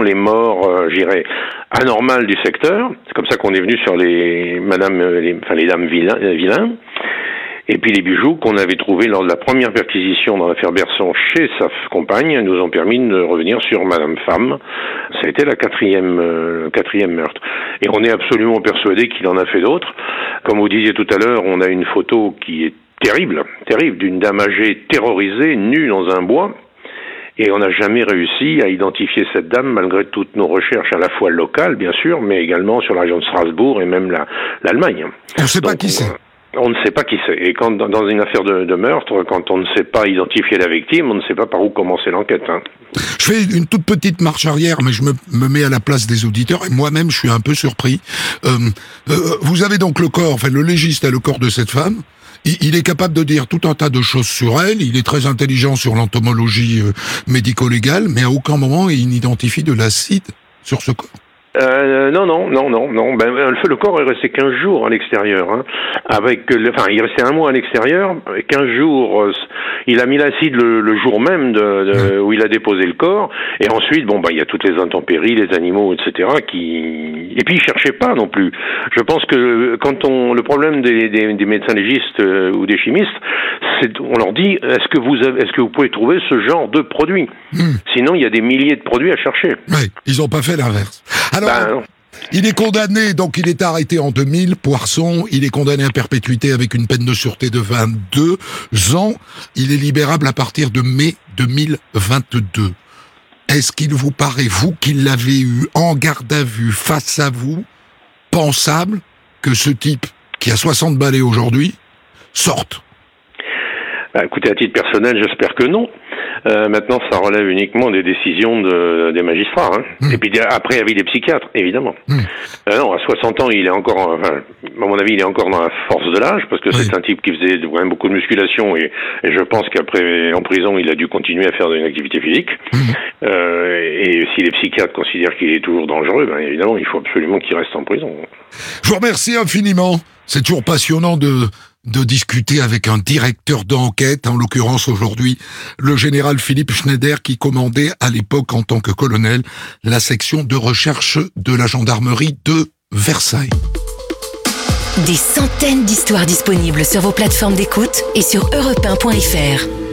les morts, anormales du secteur. C'est comme ça qu'on est venu sur les dames Villain. Et puis les bijoux qu'on avait trouvés lors de la première perquisition dans l'affaire Berson chez sa compagne nous ont permis de revenir sur Madame Femme. Ça a été le quatrième meurtre. Et on est absolument persuadé qu'il en a fait d'autres. Comme vous disiez tout à l'heure, on a une photo qui est terrible, d'une dame âgée terrorisée, nue dans un bois. Et on n'a jamais réussi à identifier cette dame malgré toutes nos recherches à la fois locales, bien sûr, mais également sur la région de Strasbourg et même l'Allemagne. On ne sait pas qui c'est. On ne sait pas qui c'est. Et quand dans une affaire de meurtre, quand on ne sait pas identifier la victime, on ne sait pas par où commencer l'enquête. Je fais une toute petite marche arrière, mais je me mets à la place des auditeurs, et moi-même je suis un peu surpris. Vous avez donc le corps, le légiste a le corps de cette femme. Il est capable de dire tout un tas de choses sur elle, il est très intelligent sur l'entomologie médico-légale, mais à aucun moment il n'identifie de l'acide sur ce corps. Non. Le corps est resté 15 jours à l'extérieur. Il restait un mois à l'extérieur. 15 jours, il a mis l'acide le jour même où il a déposé le corps. Et ensuite, il y a toutes les intempéries, les animaux, etc. Et puis il cherchait pas non plus. Je pense que le problème des médecins légistes ou des chimistes, on leur dit est-ce que vous pouvez trouver ce genre de produit? Sinon, il y a des milliers de produits à chercher. Oui, ils n'ont pas fait l'inverse. Alors, il est condamné, donc il est arrêté en 2000, Poirson, il est condamné à perpétuité avec une peine de sûreté de 22 ans. Il est libérable à partir de mai 2022. Est-ce qu'il vous paraît, vous qui l'avez eu en garde à vue face à vous, pensable que ce type, qui a 60 balais aujourd'hui, sorte? Écoutez, à titre personnel, j'espère que non. Maintenant, ça relève uniquement des décisions des magistrats. Et puis après, avis des psychiatres, évidemment. Non, à 60 ans, il est encore, à mon avis, il est encore dans la force de l'âge, parce que c'est un type qui faisait quand même beaucoup de musculation, et je pense qu'après, en prison, il a dû continuer à faire une activité physique. Et si les psychiatres considèrent qu'il est toujours dangereux, évidemment, il faut absolument qu'il reste en prison. Je vous remercie infiniment. C'est toujours passionnant de discuter avec un directeur d'enquête, en l'occurrence aujourd'hui le général Philippe Schneider, qui commandait à l'époque en tant que colonel la section de recherche de la gendarmerie de Versailles. Des centaines d'histoires disponibles sur vos plateformes d'écoute et sur europe1.fr.